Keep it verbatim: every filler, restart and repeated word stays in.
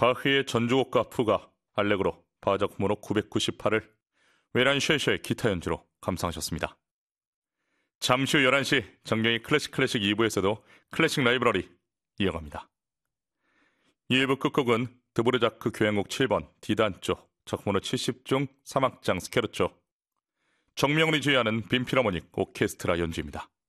바흐의 전주곡과 푸가, 알레그로, 바작 번호 구백구십팔을 웨란 쉐쉐의 기타 연주로 감상하셨습니다. 잠시 후 열한 시 정경희 클래식 클래식 이 부에서도 클래식 라이브러리 이어갑니다. 일 부 끝곡은 드보르자크 교향곡 칠 번 D단조 작번호 칠십 중 삼 악장 스케르초, 정명리 주의하는 빈필하모닉 오케스트라 연주입니다.